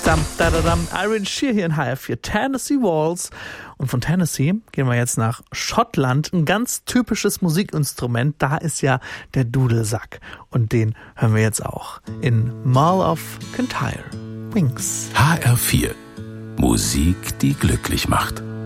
Dam, da, da, dam. Iron Shear hier in HR4 Tennessee Waltz. Und von Tennessee gehen wir jetzt nach Schottland. Ein ganz typisches Musikinstrument, da ist ja der Dudelsack. Und den hören wir jetzt auch in Mall of Kintyre. Wings. HR4. Musik, die glücklich macht.